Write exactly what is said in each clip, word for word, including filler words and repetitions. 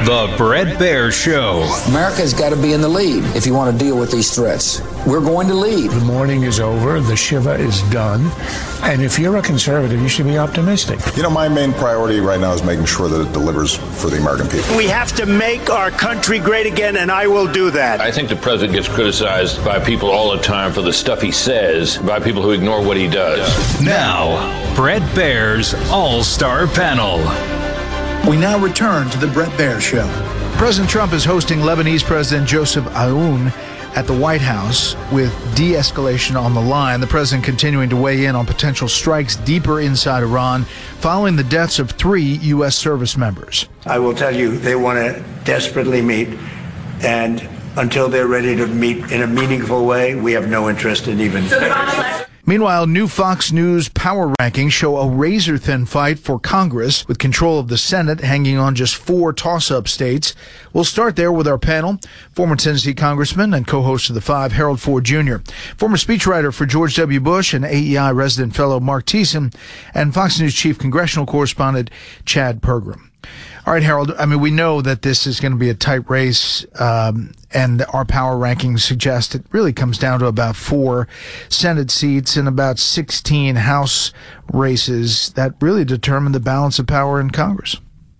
The Bret Baier Show. America's got to be in the lead if you want to deal with these threats. We're going to lead. The mourning is over. The Shiva is done. And if you're a conservative, you should be optimistic. You know, my main priority right now is making sure that it delivers for the American people. We have to make our country great again, and I will do that. I think the president gets criticized by people all the time for the stuff he says, by people who ignore what he does. Now, Bret Baier's All-Star Panel. We now return to the Bret Baier Show. President Trump is hosting Lebanese President Joseph Aoun at the White House with de-escalation on the line. The president continuing to weigh in on potential strikes deeper inside Iran following the deaths of three U S service members. I will tell you, they want to desperately meet, and until they're ready to meet in a meaningful way, we have no interest in even... Meanwhile, new Fox News power rankings show a razor-thin fight for Congress, with control of the Senate hanging on just four toss-up states. We'll start there with our panel. Former Tennessee Congressman and co-host of The Five, Harold Ford Junior Former speechwriter for George W. Bush and A E I resident fellow Mark Thiessen, and Fox News chief congressional correspondent Chad Pergram. All right, Harold, I mean, we know that this is going to be a tight race, um, and our power rankings suggest it really comes down to about four Senate seats and about sixteen House races that really determine the balance of power in Congress.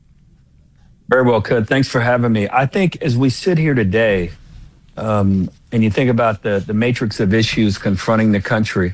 Very well, could. Thanks for having me. I think as we sit here today, um, and you think about the, the matrix of issues confronting the country,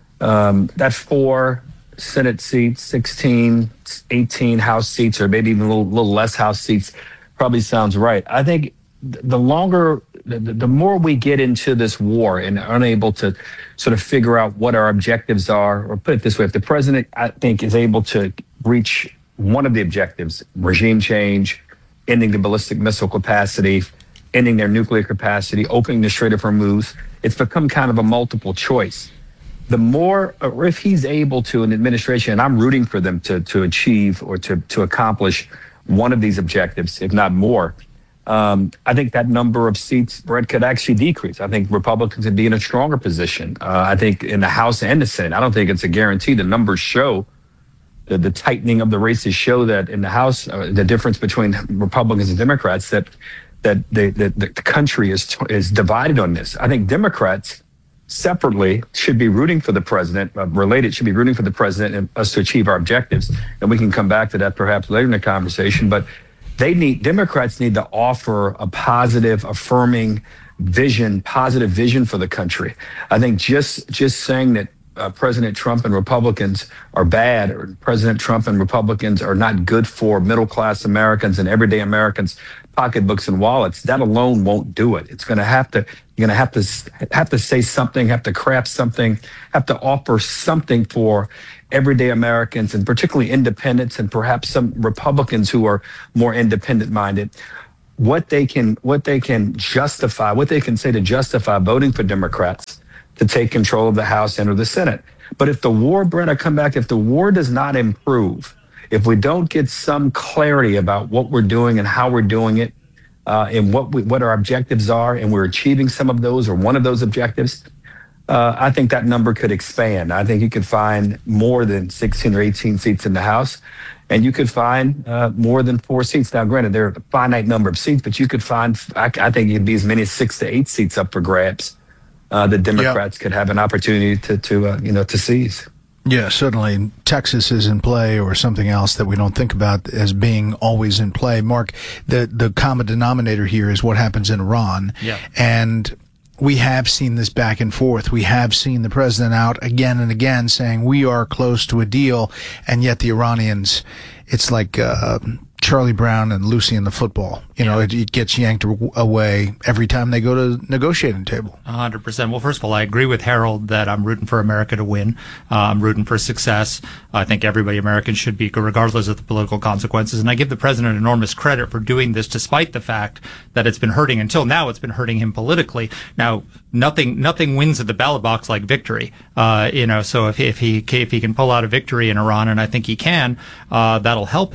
um, that four Senate seats, sixteen, eighteen House seats, or maybe even a little, little less House seats probably sounds right. I think the longer, the, the more we get into this war and are unable to sort of figure out what our objectives are, or put it this way, if the president, I think, is able to reach one of the objectives, regime change, ending the ballistic missile capacity, ending their nuclear capacity, opening the Strait of Hormuz, it's become kind of a multiple choice. The more, or if he's able to, an administration, and I'm rooting for them to to achieve or to to accomplish one of these objectives, if not more, um, I think that number of seats, Brett, could actually decrease. I think Republicans would be in a stronger position. Uh, I think in the House and the Senate, I don't think it's a guarantee. The numbers show, the, the tightening of the races show that in the House, uh, the difference between Republicans and Democrats, that that the, the, the country is is divided on this. I think Democrats separately should be rooting for the president, uh, related should be rooting for the president and us to achieve our objectives. And we can come back to that perhaps later in the conversation. But they need, Democrats need to offer a positive, affirming vision, positive vision for the country. I think just just saying that uh, President Trump and Republicans are bad, or President Trump and Republicans are not good for middle-class Americans and everyday Americans' pocketbooks and wallets, that alone won't do it. It's going to have to, you're going to have to have to say something, have to craft something, have to offer something for everyday Americans, and particularly independents and perhaps some Republicans who are more independent-minded, what they can what they can justify, what they can say to justify voting for Democrats to take control of the House and or the Senate. But if the war, Brent, I come back, if the war does not improve, if we don't get some clarity about what we're doing and how we're doing it, uh, and what we, what our objectives are, and we're achieving some of those or one of those objectives, uh, I think that number could expand. I think you could find more than sixteen or eighteen seats in the House, and you could find uh, more than four seats. Now, granted, there are a finite number of seats, but you could find, I, I think it'd be as many as six to eight seats up for grabs. Uh, the Democrats yeah. could have an opportunity to, to uh, you know, to seize. Yeah, certainly Texas is in play, or something else that we don't think about as being always in play. Mark, the, the common denominator here is what happens in Iran. Yeah. And we have seen this back and forth. We have seen the president out again and again saying we are close to a deal, and yet the Iranians, it's like uh, Charlie Brown and Lucy in the football. You know, it, it gets yanked away every time they go to the negotiating table. one hundred percent. Well, first of all, I agree with Harold that I'm rooting for America to win. Uh, I'm rooting for success. I think everybody American should be, regardless of the political consequences. And I give the president enormous credit for doing this, despite the fact that it's been hurting, until now, it's been hurting him politically. Now, nothing nothing wins at the ballot box like victory. Uh, you know, so if, if he if he can pull out a victory in Iran, and I think he can, uh, that'll help him.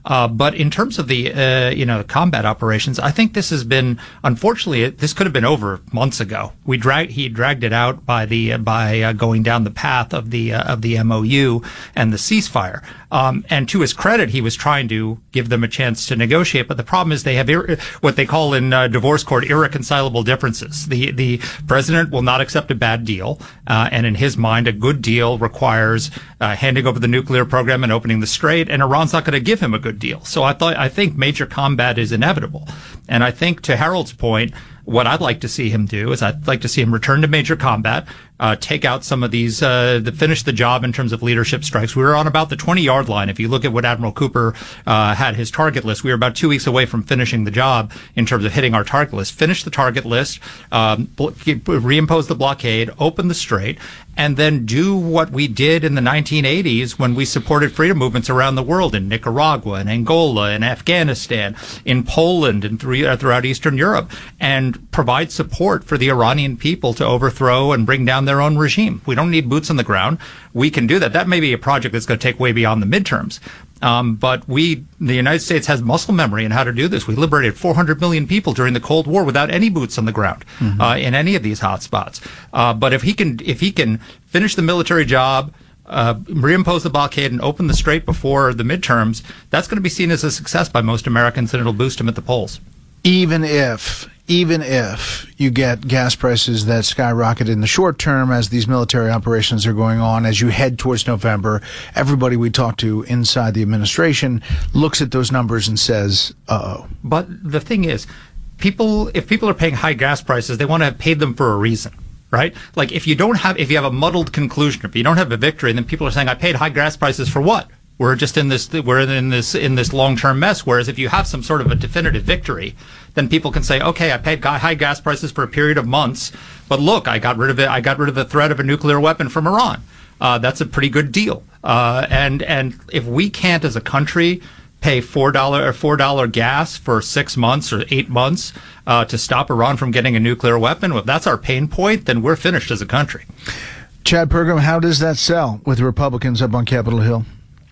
Uh, but in terms of the, uh, you know, combat operations, I think this has been, unfortunately, this could have been over months ago. We drag, he dragged it out by the, by uh, going down the path of the, uh, of the M O U and the ceasefire. Um, and to his credit, he was trying to give them a chance to negotiate. But the problem is they have ir- what they call in uh, divorce court irreconcilable differences. The the president will not accept a bad deal, uh, and in his mind, a good deal requires uh, handing over the nuclear program and opening the strait. And Iran's not going to give him a good deal. So I thought I think major combat is inevitable. And I think to Harold's point, what I'd like to see him do is I'd like to see him return to major combat, uh, take out some of these, uh, the, finish the job in terms of leadership strikes. We were on about the twenty-yard line. If you look at what Admiral Cooper uh, had his target list, we were about two weeks away from finishing the job in terms of hitting our target list. Finish the target list, um, reimpose the blockade, open the strait, and then do what we did in the nineteen eighties when we supported freedom movements around the world in Nicaragua, in Angola, in Afghanistan, in Poland, and throughout Eastern Europe, and provide support for the Iranian people to overthrow and bring down their own regime. We don't need boots on the ground. We can do that. That may be a project that's going to take way beyond the midterms. Um, but we, the United States has muscle memory in how to do this. We liberated four hundred million people during the Cold War without any boots on the ground, mm-hmm. uh, in any of these hotspots. Uh, but if he can, if he can finish the military job, uh, reimpose the blockade and open the strait before the midterms, that's going to be seen as a success by most Americans, and it'll boost him at the polls. Even if, even if you get gas prices that skyrocket in the short term as these military operations are going on, as you head towards November, everybody we talk to inside the administration looks at those numbers and says, uh-oh. But the thing is, people, if people are paying high gas prices, they want to have paid them for a reason. Right? Like if you don't have, if you have a muddled conclusion, if you don't have a victory, then people are saying, I paid high gas prices for what? We're just in this, we're in this, in this long-term mess. Whereas if you have some sort of a definitive victory, then people can say, okay, I paid high gas prices for a period of months, but look, I got rid of it. I got rid of the threat of a nuclear weapon from Iran. Uh, that's a pretty good deal. Uh, and, and if we can't as a country pay four dollars or four dollars gas for six months or eight months, uh, to stop Iran from getting a nuclear weapon, if that's our pain point, then we're finished as a country. Chad Pergram, how does that sell with the Republicans up on Capitol Hill?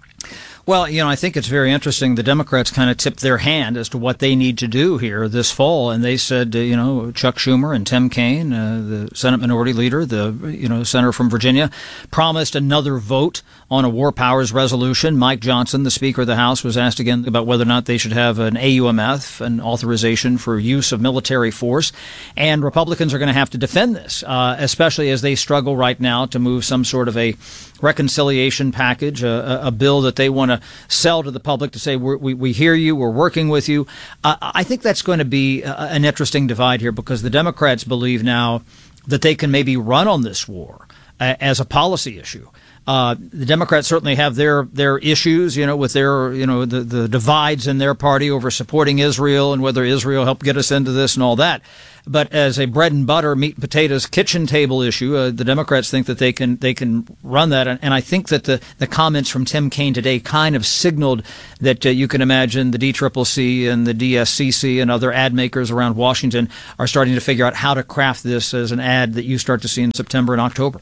Well, you know, I think it's very interesting. The Democrats kind of tipped their hand as to what they need to do here this fall, and they said, uh, you know, Chuck Schumer and Tim Kaine, uh, the Senate Minority Leader, the you know senator from Virginia, promised another vote on a war powers resolution. Mike Johnson, the Speaker of the House, was asked again about whether or not they should have an A U M F, an authorization for use of military force, and Republicans are going to have to defend this, uh, especially as they struggle right now to move some sort of a reconciliation package, a, a bill that they want to sell to the public to say, we're, we we hear you, we're working with you. Uh, I think that's going to be a, an interesting divide here, because the Democrats believe now that they can maybe run on this war uh, as a policy issue. Uh, the Democrats certainly have their their issues, you know, with their, you know, the, the divides in their party over supporting Israel and whether Israel helped get us into this and all that. But as a bread and butter, meat and potatoes kitchen table issue, uh, the Democrats think that they can they can run that. And, and I think that the, the comments from Tim Kaine today kind of signaled that uh, you can imagine the D C C C and the D S C C and other ad makers around Washington are starting to figure out how to craft this as an ad that you start to see in September and October.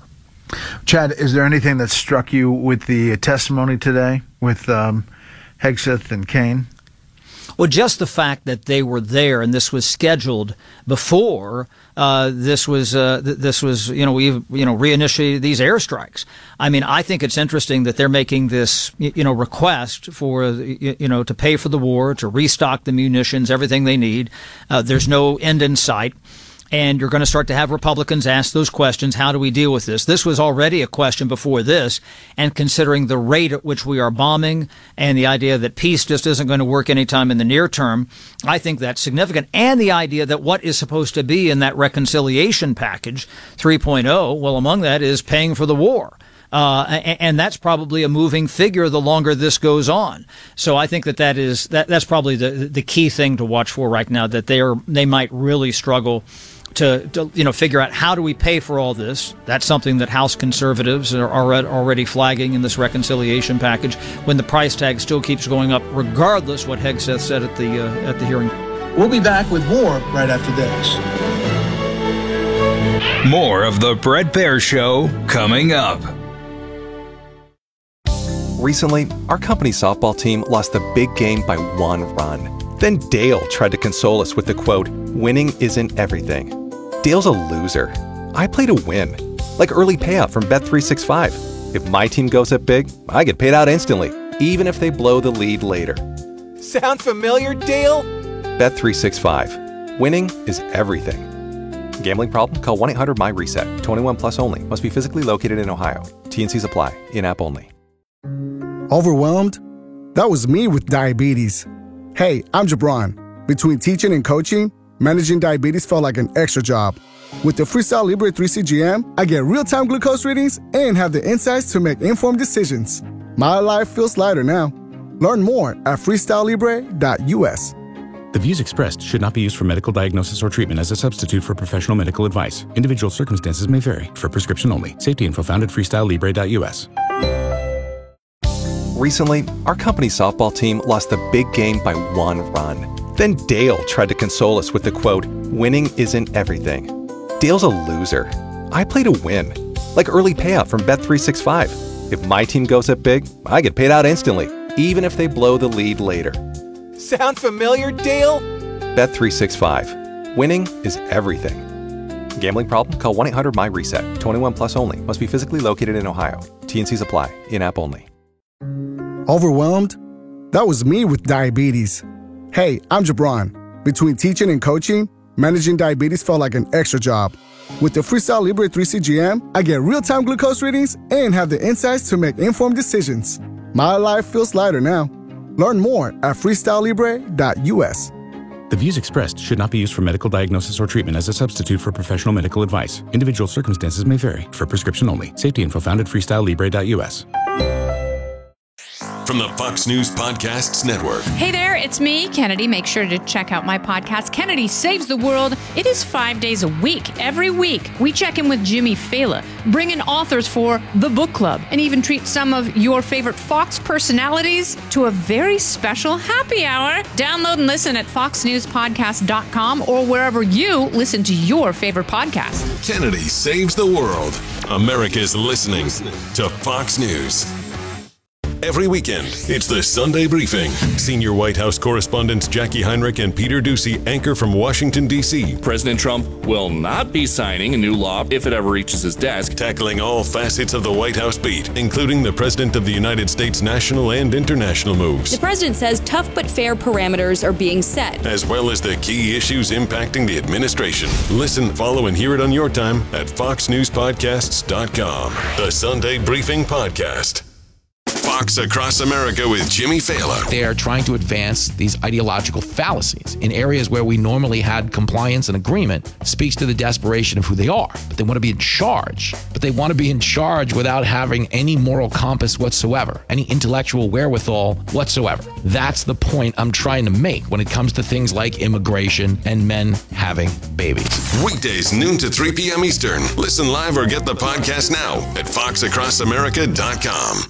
Chad, is there anything that struck you with the testimony today with um, Hegseth and Kaine? Well, just the fact that they were there and this was scheduled before uh, this was uh, th- this was you know we you know reinitiated these airstrikes. I mean, I think it's interesting that they're making this you know request for you know to pay for the war, to restock the munitions, everything they need. Uh, there's no end in sight. And you're going to start to have Republicans ask those questions. How do we deal with this? This was already a question before this. And considering the rate at which we are bombing and the idea that peace just isn't going to work anytime in the near term, I think that's significant. And the idea that what is supposed to be in that reconciliation package three point oh, well, among that is paying for the war. Uh, and, and that's probably a moving figure the longer this goes on. So I think that that is that that's probably the the key thing to watch for right now, that they are they might really struggle To, to, you know, figure out how do we pay for all this. That's something that House conservatives are already flagging in this reconciliation package, when the price tag still keeps going up, regardless what Hegseth said at the uh, at the hearing. We'll be back with more right after this. More of the Bret Baier Show coming up. Recently, our company softball team lost the big game by one run. Then Dale tried to console us with the quote, "Winning isn't everything." Dale's a loser. I play to win. Like early payout from Bet three sixty-five. If my team goes up big, I get paid out instantly, even if they blow the lead later. Sound familiar, Dale? Bet three sixty-five. Winning is everything. Gambling problem? Call one eight hundred M Y reset. twenty-one plus only. Must be physically located in Ohio. T and Cs apply. In-app only. Overwhelmed? That was me with diabetes. Hey, I'm Jabron. Between teaching and coaching, managing diabetes felt like an extra job. With the Freestyle Libre three C G M, I get real-time glucose readings and have the insights to make informed decisions. My life feels lighter now. Learn more at freestyle libre dot U S. The views expressed should not be used for medical diagnosis or treatment as a substitute for professional medical advice. Individual circumstances may vary. For prescription only. Safety info found at freestyle libre dot U S. Recently, our company softball team lost the big game by one run. Then Dale tried to console us with the quote, "Winning isn't everything." Dale's a loser. I play to win. Like early payout from Bet three sixty-five. If my team goes up big, I get paid out instantly, even if they blow the lead later. Sound familiar, Dale? Bet three sixty-five. Winning is everything. Gambling problem? Call one eight hundred M Y reset. twenty-one plus only. Must be physically located in Ohio. T and Cs apply. In-app only. Overwhelmed? That was me with diabetes. Hey, I'm Jabron. Between teaching and coaching, managing diabetes felt like an extra job. With the Freestyle Libre three C G M, I get real-time glucose readings and have the insights to make informed decisions. My life feels lighter now. Learn more at freestyle libre dot U S. The views expressed should not be used for medical diagnosis or treatment as a substitute for professional medical advice. Individual circumstances may vary. For prescription only. Safety info found at freestyle libre dot U S. From the Fox News Podcasts Network. Hey there, it's me, Kennedy. Make sure to check out my podcast, Kennedy Saves the World. It is five days a week. Every week, we check in with Jimmy Fallon, bring in authors for the book club, and even treat some of your favorite Fox personalities to a very special happy hour. Download and listen at fox news podcast dot com or wherever you listen to your favorite podcast. Kennedy Saves the World. America's listening to Fox News. Every weekend, it's the Sunday Briefing. Senior White House correspondents Jackie Heinrich and Peter Doocy anchor from Washington, D C President Trump will not be signing a new law if it ever reaches his desk. Tackling all facets of the White House beat, including the President of the United States national and international moves. The President says tough but fair parameters are being set, as well as the key issues impacting the administration. Listen, follow, and hear it on your time at fox news podcasts dot com. The Sunday Briefing Podcast. Fox Across America with Jimmy Fallon. They are trying to advance these ideological fallacies in areas where we normally had compliance and agreement. Speaks to the desperation of who they are. But they want to be in charge. But they want to be in charge without having any moral compass whatsoever, any intellectual wherewithal whatsoever. That's the point I'm trying to make when it comes to things like immigration and men having babies. Weekdays, noon to three p.m. Eastern. Listen live or get the podcast now at fox across america dot com.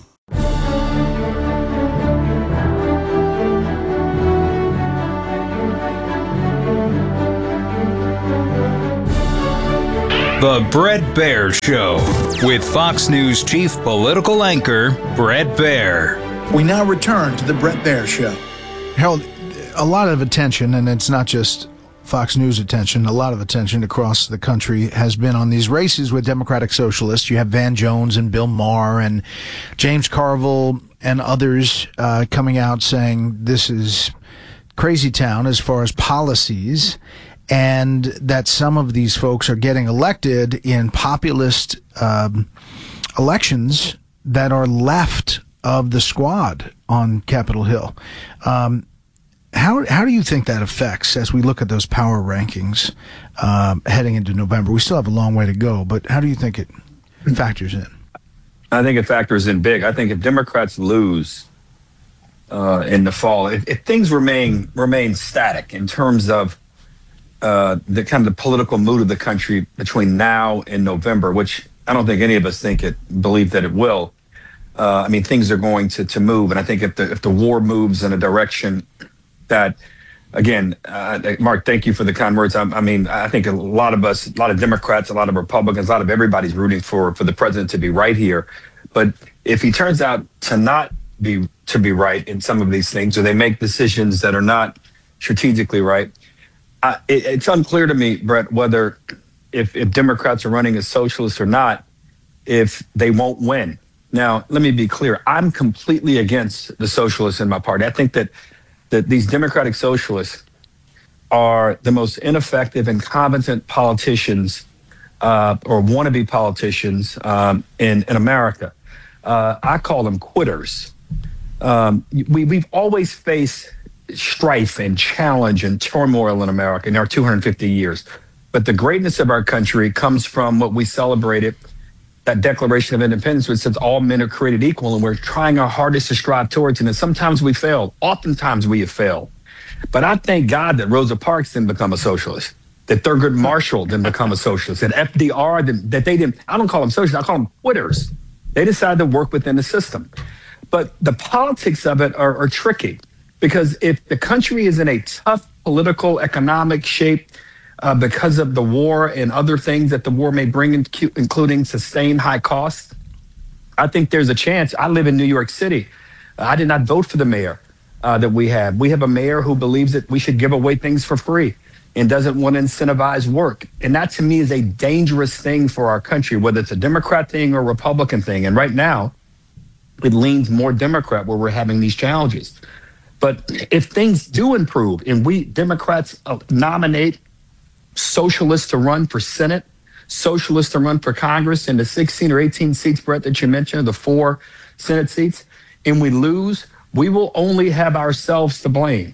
The Bret Baier Show with Fox News chief political anchor Bret Baier. We now return to the Bret Baier Show. Harold, a lot of attention, and it's not just Fox News attention, a lot of attention across the country has been on these races with Democratic Socialists. You have Van Jones and Bill Maher and James Carville and others uh, coming out saying this is crazy town as far as policies, and that some of these folks are getting elected in populist um, elections that are left of the squad on Capitol Hill. Um, how how do you think that affects as we look at those power rankings um, heading into November? We still have a long way to go, but how do you think it factors in? I think it factors in big. I think if Democrats lose uh, in the fall, if, if things remain remain static in terms of uh, the kind of the political mood of the country between now and November, which I don't think any of us think it believe that it will. Uh, I mean, things are going to to move, and I think if the if the war moves in a direction that, again, uh, Mark, thank you for the kind words. I, I mean, I think a lot of us, a lot of Democrats, a lot of Republicans, a lot of everybody's rooting for for the president to be right here. But if he turns out to not be to be right in some of these things, or they make decisions that are not strategically right. Uh, it, it's unclear to me, Brett, whether if, if Democrats are running as socialists or not, if they won't win. Now, let me be clear. I'm completely against the socialists in my party. I think that, that these Democratic socialists are the most ineffective, incompetent politicians uh, or wannabe politicians um, in, in America. Uh, I call them quitters. Um, we, we've always faced strife and challenge and turmoil in America in our two hundred fifty years. But the greatness of our country comes from what we celebrated, that Declaration of Independence, which says all men are created equal, and we're trying our hardest to strive towards it. And sometimes we fail. Oftentimes we have failed. But I thank God that Rosa Parks didn't become a socialist, that Thurgood Marshall didn't become a socialist, that F D R, didn't, that they didn't, I don't call them socialists, I call them quitters. They decided to work within the system. But the politics of it are, are tricky, because if the country is in a tough political, economic shape uh, because of the war and other things that the war may bring, in, including sustained high costs, I think there's a chance. I live in New York City. I did not vote for the mayor uh, that we have. We have a mayor who believes that we should give away things for free and doesn't want to incentivize work. And that, to me, is a dangerous thing for our country, whether it's a Democrat thing or a Republican thing. And right now, it leans more Democrat where we're having these challenges. But if things do improve and we Democrats uh, nominate socialists to run for Senate, socialists to run for Congress, and the sixteen or eighteen seats, Brett, that you mentioned, the four Senate seats, and we lose, we will only have ourselves to blame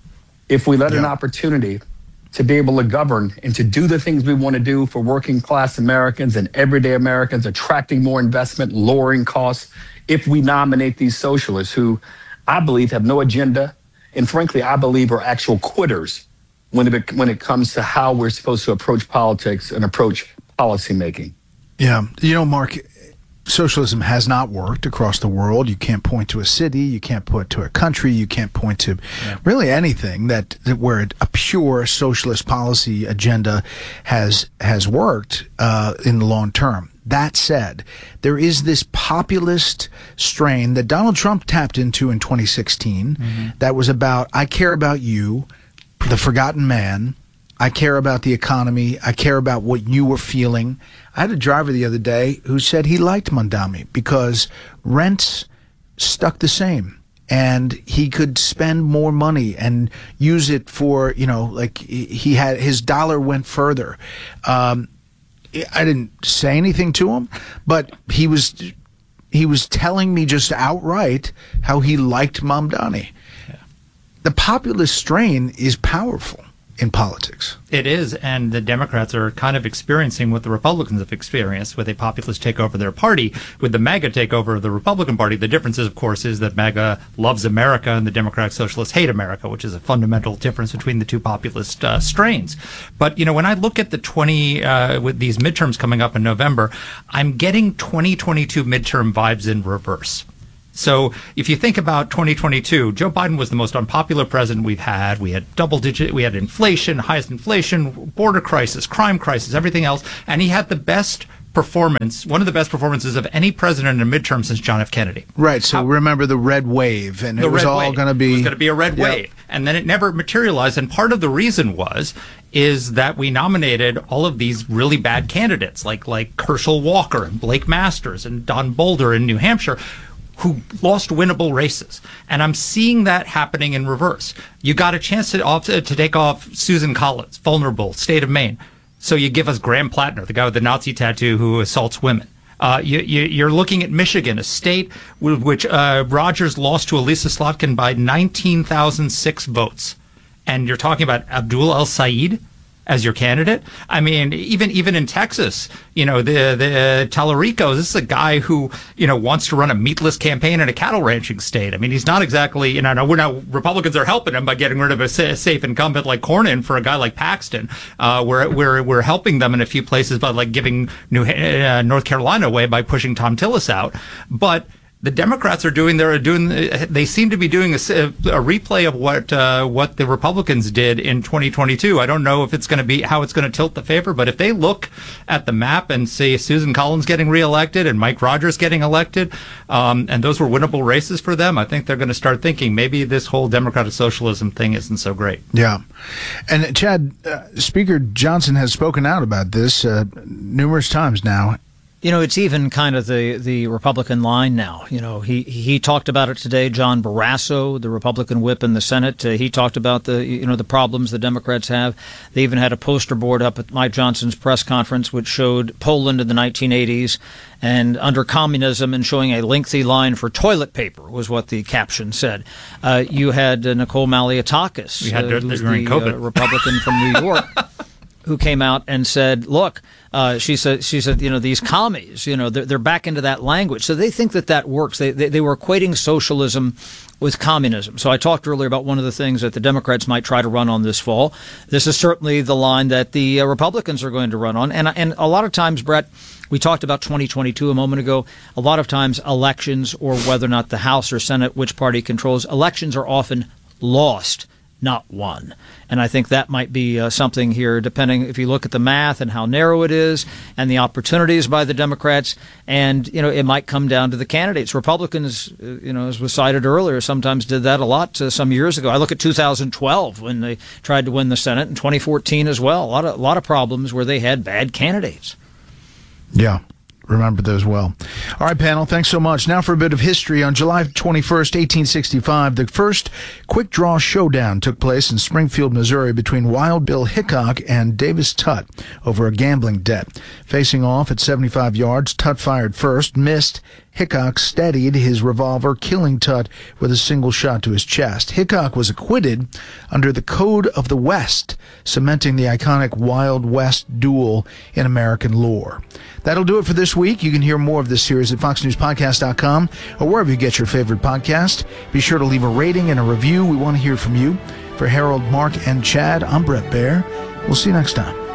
if we let yeah. an opportunity to be able to govern and to do the things we want to do for working class Americans and everyday Americans, attracting more investment, lowering costs, if we nominate these socialists who I believe have no agenda, and frankly, I believe are actual quitters when it, when it comes to how we're supposed to approach politics and approach policymaking. Yeah. You know, Mark, socialism has not worked across the world. You can't point to a city, you can't point to a country, you can't point to yeah. really anything that, that where a pure socialist policy agenda has has worked uh, in the long term. That said, there is this populist strain that Donald Trump tapped into in twenty sixteen mm-hmm. that was about, I care about you, the forgotten man. I care about the economy. I care about what you were feeling. I had a driver the other day who said he liked Mamdani because rents stuck the same and he could spend more money and use it for, you know, like he had, his dollar went further. Um, I didn't say anything to him, but he was, he was telling me just outright how he liked Mamdani. Yeah. The populist strain is powerful in politics. It is, and the Democrats are kind of experiencing what the Republicans have experienced with a populist takeover of their party, with the MAGA takeover of the Republican Party. The difference is, of course, is that MAGA loves America and the Democratic Socialists hate America, which is a fundamental difference between the two populist uh, strains. But, you know, when I look at the twenty, uh, with these midterms coming up in November, I'm getting twenty twenty-two midterm vibes in reverse. So if you think about twenty twenty-two, Joe Biden was the most unpopular president we've had. We had double digit, we had inflation, highest inflation, border crisis, crime crisis, everything else. And he had the best performance, one of the best performances of any president in a midterm since John F. Kennedy. Right. So How, remember the red wave, and it was all going to be. It was going to be a red yep. wave. And then it never materialized. And part of the reason was, is that we nominated all of these really bad candidates, like, like Herschel Walker and Blake Masters and Don Bolder in New Hampshire, who lost winnable races. And I'm seeing that happening in reverse. You got a chance to, off, to take off Susan Collins, vulnerable, state of Maine. So you give us Graham Plattner, the guy with the Nazi tattoo who assaults women. Uh, you, you, you're looking at Michigan, a state with which uh, Rogers lost to Elisa Slotkin by nineteen thousand six votes. And you're talking about Abdul El-Sayed as your candidate. I mean, even even in Texas, you know, the the Tallarico, this is a guy who, you know, wants to run a meatless campaign in a cattle ranching state. I mean, he's not exactly, you know, we're now Republicans are helping him by getting rid of a safe incumbent like Cornyn for a guy like Paxton. Uh, we're we're we're helping them in a few places by like giving New uh, North Carolina away by pushing Tom Tillis out. But the Democrats are doing they're doing they seem to be doing a, a replay of what uh, what the Republicans did in twenty twenty-two. I don't know if it's going to be how it's going to tilt the favor, but if they look at the map and see Susan Collins getting reelected and Mike Rogers getting elected, um, and those were winnable races for them, I think they're going to start thinking maybe this whole democratic socialism thing isn't so great. Yeah, and Chad, uh, Speaker Johnson has spoken out about this uh, numerous times now. You know, it's even kind of the, the Republican line now. You know, he he talked about it today. John Barrasso, the Republican whip in the Senate, uh, he talked about the you know the problems the Democrats have. They even had a poster board up at Mike Johnson's press conference which showed Poland in the nineteen eighties and under communism, and showing a lengthy line for toilet paper was what the caption said. Uh, you had uh, Nicole Malliotakis, we had uh, during the COVID. Uh, Republican from New York, who came out and said, look, uh, she said, she said, you know, these commies, you know, they're, they're back into that language. So they think that that works. They, they, they were equating socialism with communism. So I talked earlier about one of the things that the Democrats might try to run on this fall. This is certainly the line that the uh, Republicans are going to run on. And, and a lot of times, Brett, we talked about twenty twenty-two a moment ago. A lot of times elections, or whether or not the House or Senate, which party controls, elections are often lost, not won. And I think that might be uh, something here, depending if you look at the math and how narrow it is and the opportunities by the Democrats. And, you know, it might come down to the candidates. Republicans, uh, you know, as was cited earlier, sometimes did that a lot uh, some years ago. I look at two thousand twelve when they tried to win the Senate, and twenty fourteen as well. A lot of, a lot of problems where they had bad candidates. Yeah. Remember those well. All right, panel, thanks so much. Now for a bit of history. On July twenty-first, eighteen sixty-five, the first quick draw showdown took place in Springfield, Missouri between Wild Bill Hickok and Davis Tutt over a gambling debt. Facing off at seventy-five yards, Tutt fired first, missed. Hickok steadied his revolver, killing Tutt with a single shot to his chest. Hickok was acquitted under the Code of the West, cementing the iconic Wild West duel in American lore. That'll do it for this week. You can hear more of this series at fox news podcast dot com or wherever you get your favorite podcast. Be sure to leave a rating and a review. We want to hear from you. For Harold, Mark, and Chad, I'm Brett Baer. We'll see you next time.